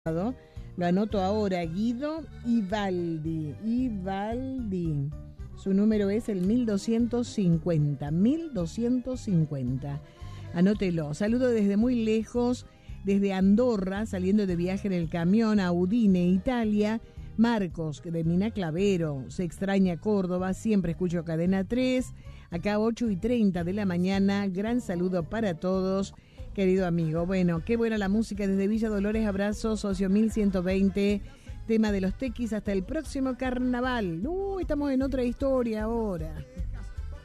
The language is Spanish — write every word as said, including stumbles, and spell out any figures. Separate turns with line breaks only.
Lo anoto ahora, Guido Ivaldi. Ivaldi. Su número es el mil doscientos cincuenta. mil doscientos cincuenta. Anótelo. Saludo desde muy lejos, desde Andorra, saliendo de viaje en el camión a Udine, Italia. Marcos, de Mina Clavero. Se extraña Córdoba, siempre escucho Cadena tres. Acá ocho y treinta de la mañana. Gran saludo para todos, querido amigo. Bueno, qué buena la música desde Villa Dolores. Abrazo, socio mil ciento veinte. Tema de los tequis hasta el próximo carnaval. Uy, estamos en otra historia ahora.